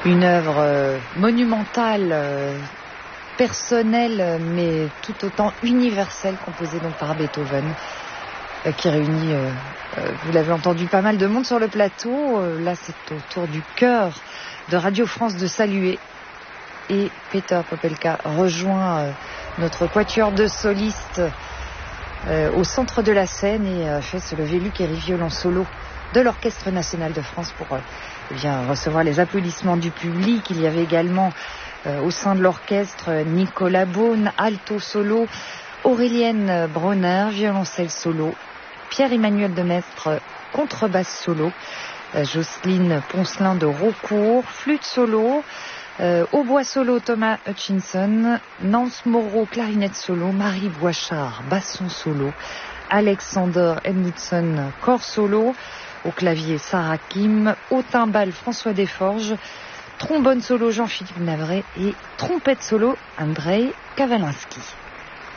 Une œuvre monumentale, personnelle, mais tout autant universelle, composée donc par Beethoven, qui réunit, vous l'avez entendu, pas mal de monde sur le plateau. Là, c'est au tour du chœur de Radio France de saluer. Et Peter Popelka rejoint notre quatuor de solistes au centre de la scène et fait se lever Luc Héry, violon solo de l'Orchestre National de France pour recevoir les applaudissements du public. Il y avait également au sein de l'orchestre Nicolas Beaune, alto solo, Aurélienne Bronner, violoncelle solo, Pierre-Emmanuel Demestre, contrebasse solo, Jocelyne Poncelin de Raucourt, flûte solo, hautbois solo Thomas Hutchinson, Nance Moreau, clarinette solo, Marie Boichard, basson solo, Alexander Edmundson, corps solo, au clavier Sarah Kim, au timbal François Desforges, trombone solo Jean-Philippe Navret et trompette solo Andrei Kavalinski.